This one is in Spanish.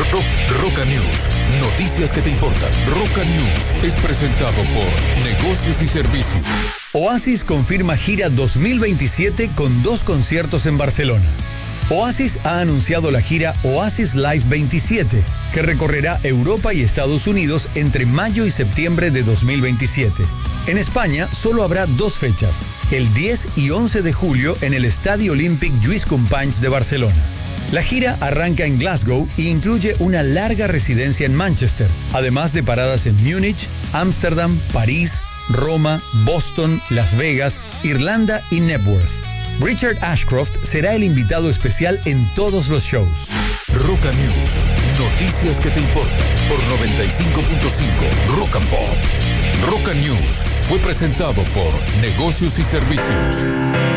Roca News, noticias que te importan. Roca News es presentado por Negocios y Servicios. Oasis confirma gira 2027 con 2 conciertos en Barcelona. Oasis ha anunciado la gira Oasis Live 27, que recorrerá Europa y Estados Unidos entre mayo y septiembre de 2027. En España solo habrá 2 fechas, el 10 y 11 de julio en el Estadio Olímpic Lluís Companys de Barcelona. La gira arranca en Glasgow y incluye una larga residencia en Manchester, además de paradas en Múnich, Ámsterdam, París, Roma, Boston, Las Vegas, Irlanda y Knebworth. Richard Ashcroft será el invitado especial en todos los shows. Roca News, noticias que te importan por 95.5 Rock and Pop. Roca News fue presentado por Negocios y Servicios.